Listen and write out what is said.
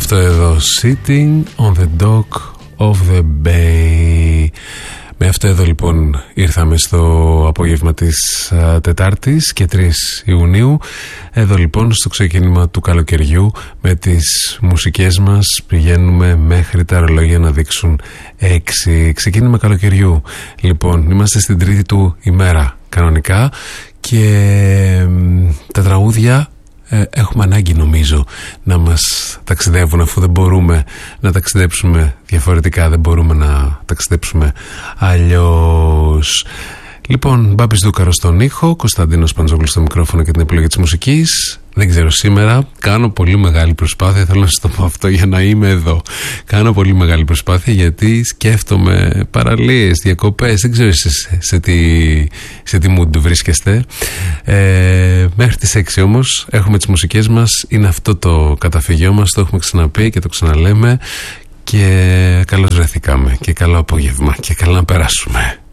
Αυτό εδώ, Sitting on the Dock of the Bay. Με αυτό εδώ λοιπόν ήρθαμε στο απόγευμα της Τετάρτης και 3 Ιουνίου. Εδώ λοιπόν στο ξεκίνημα του καλοκαιριού με τις μουσικές μας πηγαίνουμε μέχρι τα ρολόγια να δείξουν 6. Ξεκίνημα καλοκαιριού. Λοιπόν, είμαστε στην τρίτη του ημέρα κανονικά και τα τραγούδια έχουμε ανάγκη νομίζω να μας ταξιδεύουν, αφού δεν μπορούμε να ταξιδέψουμε διαφορετικά, δεν μπορούμε να ταξιδέψουμε αλλιώς. Λοιπόν, Μπάμπης Δούκαρος στον ήχο, Κωνσταντίνος Παντζόγλου στο μικρόφωνο και την επιλογή της μουσικής. Δεν ξέρω, σήμερα κάνω πολύ μεγάλη προσπάθεια, θέλω να σας το πω αυτό για να είμαι εδώ. Κάνω πολύ μεγάλη προσπάθεια γιατί σκέφτομαι παραλίες, διακοπές, δεν ξέρω σε τι mood βρίσκεστε. Μέχρι τις 6 όμως έχουμε τις μουσικές μας, είναι αυτό το καταφυγιό μας, το έχουμε ξαναπεί και το ξαναλέμε και καλώς βρεθήκαμε και καλό απόγευμα και καλά να περάσουμε.